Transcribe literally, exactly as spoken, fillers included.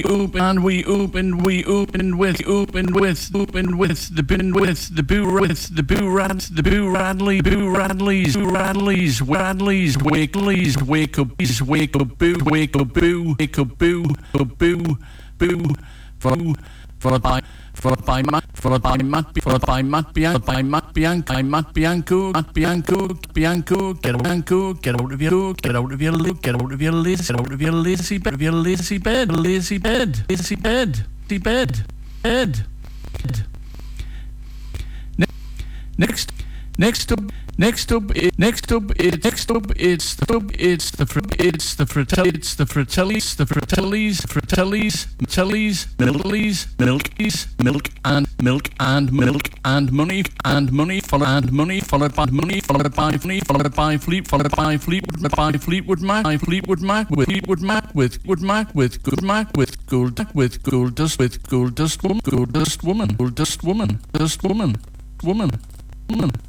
open and we opened we opened with opened with opened with the bin with the boo with the boo rad the boo radley boo radleys boo radleys radleys wakeleys wake up wake up boo wake up boo wake up boo boo boo boo followed by followed by Matt followed by Matt followed by Matt Bianco by Matt Bianco Matt Bianco Matt Bianco Bianco get out Bianco get out of your get out of your get out of your lazy get out of your lazy bed your lazy bed lazy bed lazy bed lazy bed bed next next up next up next up it next up it's the tub it's the fr it's the fratelli it's the fratellis the fratellis fratellis fratellis milkies milkies milk and milk and milk and money and money followed and money followed by money followed by money followed by fleet followed by fleetwood by fleetwood mac by fleetwood mac with fleetwood mac with good mac with good mac with gold with gold dust with gold dust woman gold dust woman gold dust woman dust woman woman woman